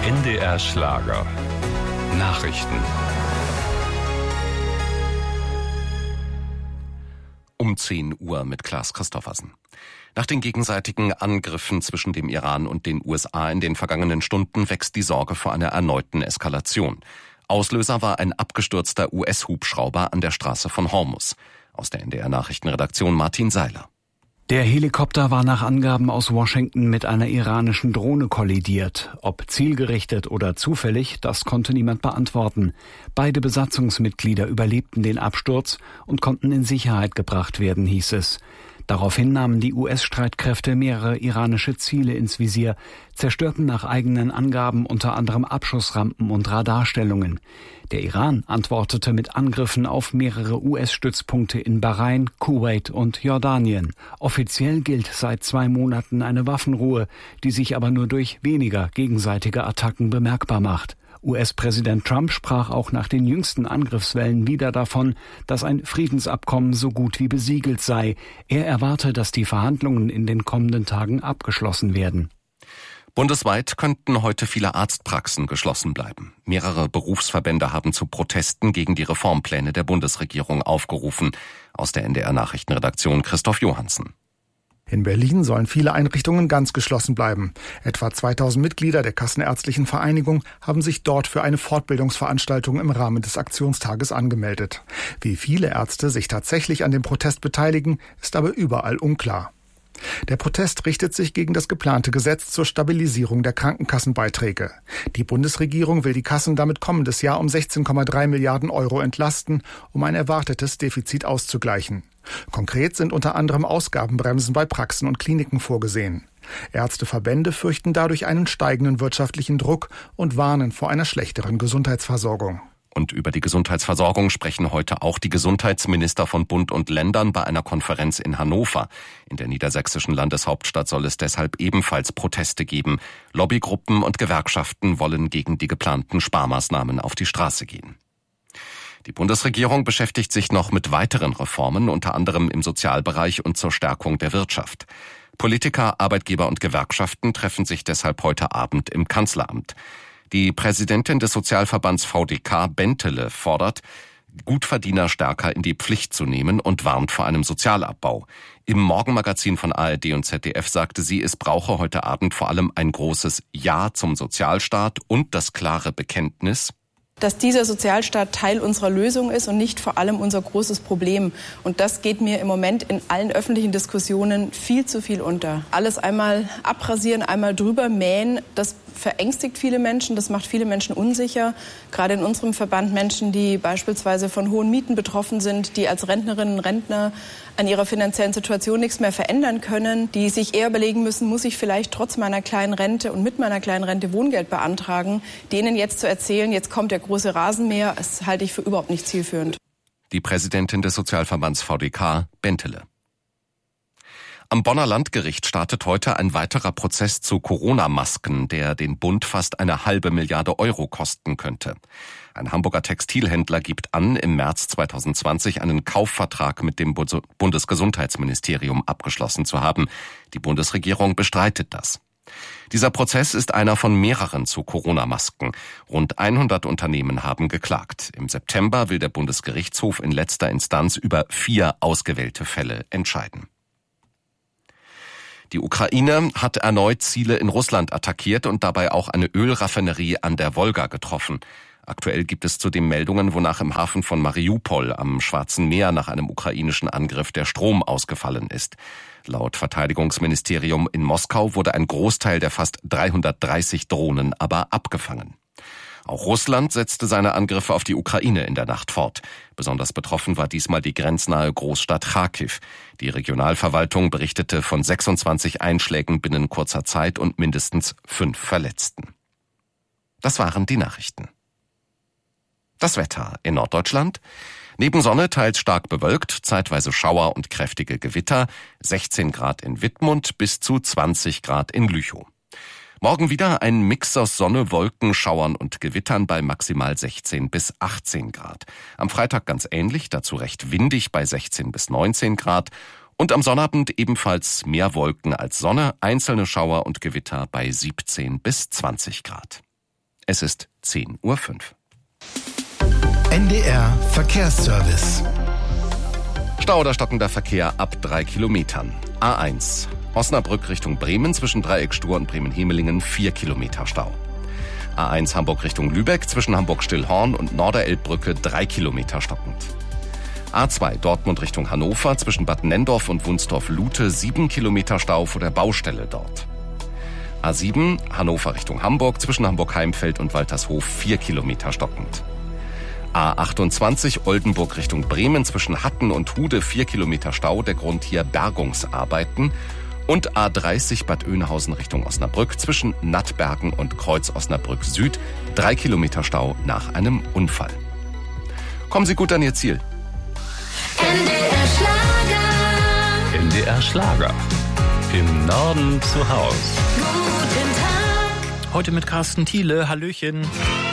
NDR Schlager. Nachrichten. Um 10 Uhr mit Klaas Christoffersen. Nach den gegenseitigen Angriffen zwischen dem Iran und den USA in den vergangenen Stunden wächst die Sorge vor einer erneuten Eskalation. Auslöser war ein abgestürzter US-Hubschrauber an der Straße von Hormuz. Aus der NDR-Nachrichtenredaktion Martin Seiler. Der Helikopter war nach Angaben aus Washington mit einer iranischen Drohne kollidiert. Ob zielgerichtet oder zufällig, das konnte niemand beantworten. Beide Besatzungsmitglieder überlebten den Absturz und konnten in Sicherheit gebracht werden, hieß es. Daraufhin nahmen die US-Streitkräfte mehrere iranische Ziele ins Visier, zerstörten nach eigenen Angaben unter anderem Abschussrampen und Radarstellungen. Der Iran antwortete mit Angriffen auf mehrere US-Stützpunkte in Bahrain, Kuwait und Jordanien. Offiziell gilt seit 2 Monaten eine Waffenruhe, die sich aber nur durch weniger gegenseitige Attacken bemerkbar macht. US-Präsident Trump sprach auch nach den jüngsten Angriffswellen wieder davon, dass ein Friedensabkommen so gut wie besiegelt sei. Er erwarte, dass die Verhandlungen in den kommenden Tagen abgeschlossen werden. Bundesweit könnten heute viele Arztpraxen geschlossen bleiben. Mehrere Berufsverbände haben zu Protesten gegen die Reformpläne der Bundesregierung aufgerufen. Aus der NDR-Nachrichtenredaktion Christoph Johansen. In Berlin sollen viele Einrichtungen ganz geschlossen bleiben. Etwa 2000 Mitglieder der Kassenärztlichen Vereinigung haben sich dort für eine Fortbildungsveranstaltung im Rahmen des Aktionstages angemeldet. Wie viele Ärzte sich tatsächlich an dem Protest beteiligen, ist aber überall unklar. Der Protest richtet sich gegen das geplante Gesetz zur Stabilisierung der Krankenkassenbeiträge. Die Bundesregierung will die Kassen damit kommendes Jahr um 16,3 Milliarden Euro entlasten, um ein erwartetes Defizit auszugleichen. Konkret sind unter anderem Ausgabenbremsen bei Praxen und Kliniken vorgesehen. Ärzteverbände fürchten dadurch einen steigenden wirtschaftlichen Druck und warnen vor einer schlechteren Gesundheitsversorgung. Und über die Gesundheitsversorgung sprechen heute auch die Gesundheitsminister von Bund und Ländern bei einer Konferenz in Hannover. In der niedersächsischen Landeshauptstadt soll es deshalb ebenfalls Proteste geben. Lobbygruppen und Gewerkschaften wollen gegen die geplanten Sparmaßnahmen auf die Straße gehen. Die Bundesregierung beschäftigt sich noch mit weiteren Reformen, unter anderem im Sozialbereich und zur Stärkung der Wirtschaft. Politiker, Arbeitgeber und Gewerkschaften treffen sich deshalb heute Abend im Kanzleramt. Die Präsidentin des Sozialverbands VDK, Bentele, fordert, Gutverdiener stärker in die Pflicht zu nehmen und warnt vor einem Sozialabbau. Im Morgenmagazin von ARD und ZDF sagte sie, es brauche heute Abend vor allem ein großes Ja zum Sozialstaat und das klare Bekenntnis, dass dieser Sozialstaat Teil unserer Lösung ist und nicht vor allem unser großes Problem. Und das geht mir im Moment in allen öffentlichen Diskussionen viel zu viel unter. Alles einmal abrasieren, einmal drüber mähen, das verängstigt viele Menschen, das macht viele Menschen unsicher. Gerade in unserem Verband Menschen, die beispielsweise von hohen Mieten betroffen sind, die als Rentnerinnen und Rentner an ihrer finanziellen Situation nichts mehr verändern können, die sich eher überlegen müssen, muss ich vielleicht trotz meiner kleinen Rente und mit meiner kleinen Rente Wohngeld beantragen, denen jetzt zu erzählen, jetzt kommt der große Rasenmäher, das halte ich für überhaupt nicht zielführend. Die Präsidentin des Sozialverbands VDK, Bentele. Am Bonner Landgericht startet heute ein weiterer Prozess zu Corona-Masken, der den Bund fast 1,5 Milliarde Euro kosten könnte. Ein Hamburger Textilhändler gibt an, im März 2020 einen Kaufvertrag mit dem Bundesgesundheitsministerium abgeschlossen zu haben. Die Bundesregierung bestreitet das. Dieser Prozess ist einer von mehreren zu Corona-Masken. Rund 100 Unternehmen haben geklagt. Im September will der Bundesgerichtshof in letzter Instanz über 4 ausgewählte Fälle entscheiden. Die Ukraine hat erneut Ziele in Russland attackiert und dabei auch eine Ölraffinerie an der Wolga getroffen. Aktuell gibt es zudem Meldungen, wonach im Hafen von Mariupol am Schwarzen Meer nach einem ukrainischen Angriff der Strom ausgefallen ist. Laut Verteidigungsministerium in Moskau wurde ein Großteil der fast 330 Drohnen aber abgefangen. Auch Russland setzte seine Angriffe auf die Ukraine in der Nacht fort. Besonders betroffen war diesmal die grenznahe Großstadt Charkiw. Die Regionalverwaltung berichtete von 26 Einschlägen binnen kurzer Zeit und mindestens 5 Verletzten. Das waren die Nachrichten. Das Wetter in Norddeutschland. Neben Sonne teils stark bewölkt, zeitweise Schauer und kräftige Gewitter, 16 Grad in Wittmund bis zu 20 Grad in Lüchow. Morgen wieder ein Mix aus Sonne, Wolken, Schauern und Gewittern bei maximal 16 bis 18 Grad. Am Freitag ganz ähnlich, dazu recht windig bei 16 bis 19 Grad. Und am Sonnabend ebenfalls mehr Wolken als Sonne, einzelne Schauer und Gewitter bei 17 bis 20 Grad. Es ist 10:05 Uhr. NDR Verkehrsservice. Stau oder stockender Verkehr ab 3 Kilometern. A1 Osnabrück Richtung Bremen zwischen Dreieckstuhr und Bremen-Hemelingen 4 Kilometer Stau. A1 Hamburg Richtung Lübeck zwischen Hamburg-Stillhorn und Norderelbbrücke 3 Kilometer stockend. A2 Dortmund Richtung Hannover zwischen Bad Nenndorf und Wunstorf-Lute 7 Kilometer Stau vor der Baustelle dort. A7 Hannover Richtung Hamburg zwischen Hamburg-Heimfeld und Waltershof 4 Kilometer stockend. A28 Oldenburg Richtung Bremen zwischen Hatten und Hude 4 Kilometer Stau, der Grund hier Bergungsarbeiten. Und A30 Bad Oeynhausen Richtung Osnabrück zwischen Nattbergen und Kreuz Osnabrück Süd 3 Kilometer Stau nach einem Unfall. Kommen Sie gut an Ihr Ziel. NDR Schlager. NDR Schlager. Im Norden zu Haus. Guten Tag. Heute mit Carsten Thiele. Hallöchen.